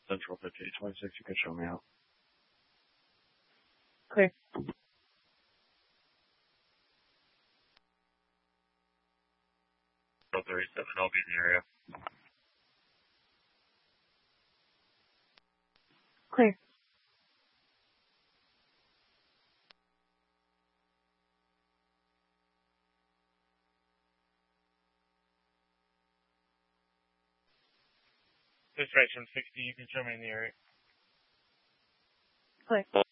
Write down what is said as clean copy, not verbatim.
Central 5826, you can show me out. Clear. 37, I'll be in the area. Clear. Dispatch 60, you can show me in the area. Clear.